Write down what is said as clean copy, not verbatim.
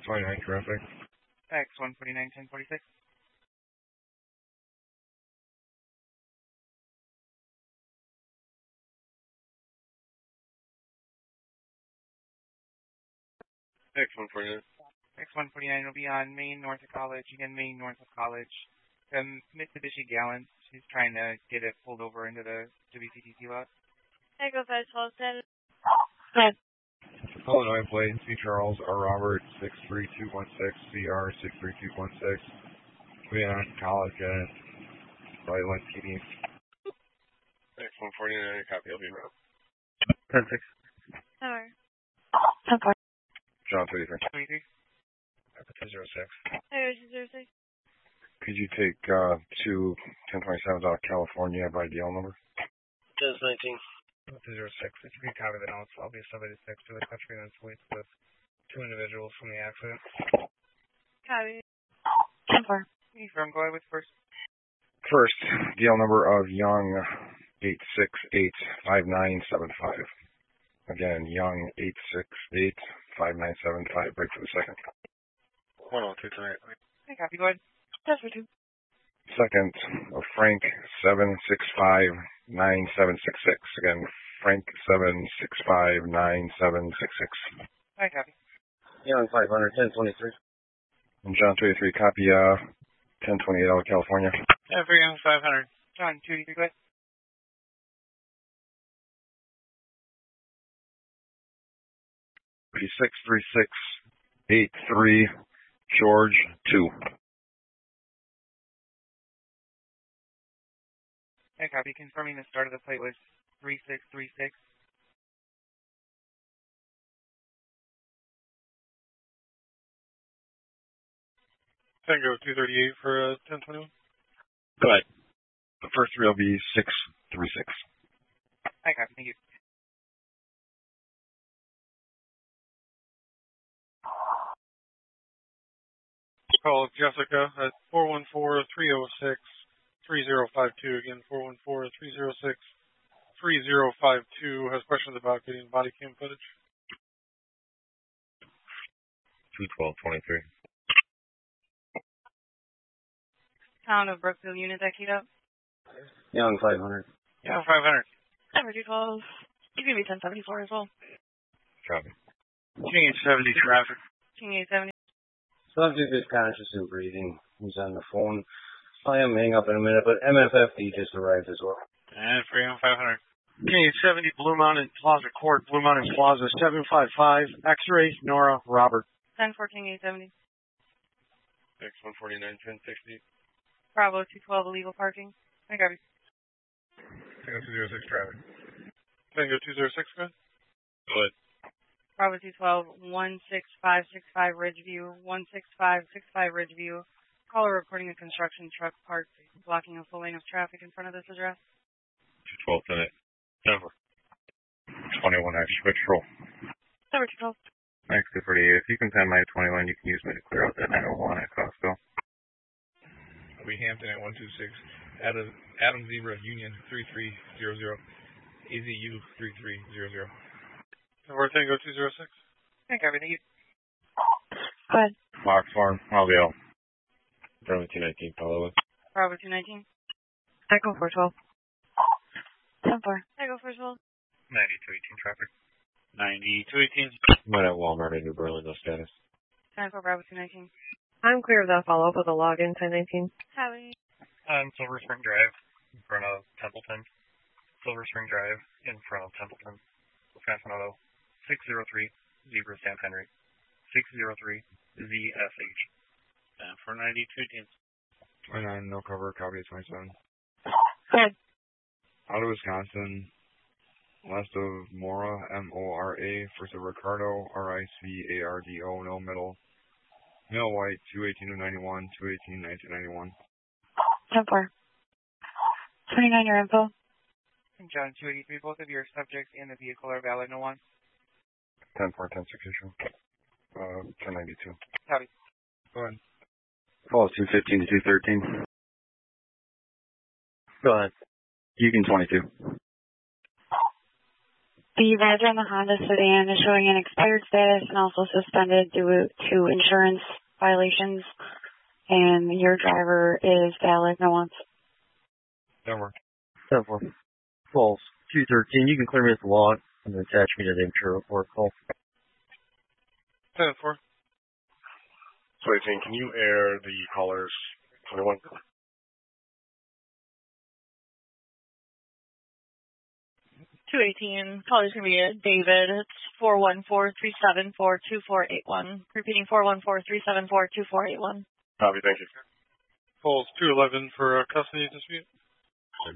1029 traffic. X149, 1046. X149. X149 will be on Main north of College. Again, Main north of College. Mitsubishi Gallants. He's trying to get it pulled over into the WCTC lot. Echo 512, Illinois plate, C. Charles, R. Robert, 63216, CR 63216. We on College at Brightline TV. X149, copy, I'll be around. 10-6. Tower. John 33. 23. 206. Echo 206. Could you take two 1027s out of California by DL number? 1019. 206. If you can copy the notes, I'll be 76 to the country and suites with two individuals from the accident. Copy. 10-4. Confirm, go ahead with first. First, DL number of Young 8685975. Again, Young 8685975. Break for the second. 102 tonight. Okay, copy, go ahead. Test for 2. Second, Frank 7659766. Again, Frank 7659766. Okay, copy. Young 500, 1023. And John 33, copy 1028 out of California. For Young 500. John 23, go ahead. P63683 George 2. Okay, copy. Confirming the start of the plate was 3636. Tango 238 for 1021. Go ahead. The first three will be 636. Okay, copy. Thank you. Call Jessica at 414-306-3052. Again, 414-306-3052. Has questions about getting body cam footage. 21223. Town of Brookfield unit that keyed up. Young 500. Young 500. Tower 212. You can be 1074 as well. Copy. King 870 traffic. King 870. Subject is conscious and breathing. He's on the phone. I am hang up in a minute, but MFFD just arrived as well. And for Young 500. King 870 Blue Mountain Plaza Court, Blue Mountain Plaza 755, X-ray, Nora, Robert. 10-4 King 870. X149, 1060. Bravo 212 illegal parking. Okay, copy. Tango 206 traffic. Tango 206, good? Good. Bravo 212 16565 Ridgeview, 16565 Ridgeview. Caller reporting a construction truck parked blocking a full lane of traffic in front of this address. 212 tonight. Denver. 21 extra patrol. Tower 212. Thanks, 238. If you can send my 21, you can use me to clear out that 901 at Costco. We Hampton at 126. Adam Zebra Union 3300. AZU 3300. Denver Tango 206. Okay, copy. Thank you. Go ahead. Fox Farm, Mobile. Bravo 219, Palo. Bravo 219. Echo 412. 10-4. Echo 412. 9218 traffic. 9218. I'm at Walmart in New Berlin, no status. 10-4 Bravo 219. I'm clear of that follow-up with a login 1019. Howie. Silver Spring Drive in front of Templeton. Silver Spring Drive in front of Templeton. Wisconsin Auto. 603 Zebra San Henry. 603 ZSH. For 9218. 29, no cover, copy 27. Good. Out of Wisconsin, west of Mora, M-O-R-A, first of Ricardo, R-I-C-A-R-D-O, no middle. Male white, 218-91, 218-1991. 10-4. 29 your info. John 283, both of your subjects in the vehicle are valid, no one. 10-4, 10-6 issue. 1092. Copy. Go ahead. Call 215 to 213. Go ahead. Yukon 22. The rider on the Honda sedan is showing an expired status and also suspended due to insurance violations. And your driver is valid, no wants. Denver. 10-4. False. 213. You can clear me at the log and attach me to the insurance report call. 10-4. 218, can you air the callers 21? 218. Caller's going to be David. It's 414-374-2481. Repeating 414-374-2481. Copy, thank you. Falls 211 for custody dispute.